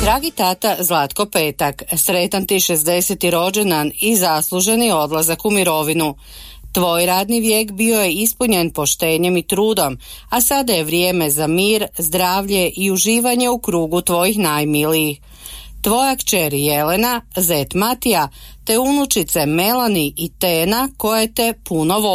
Dragi tata Zlatko Petak, sretan ti 60. rođendan i zasluženi odlazak u mirovinu. Tvoj radni vijek bio je ispunjen poštenjem i trudom, a sada je vrijeme za mir, zdravlje i uživanje u krugu tvojih najmilijih. Tvoja kćer Jelena, zet Matija, te unučice Melani i Tena koje te puno vole.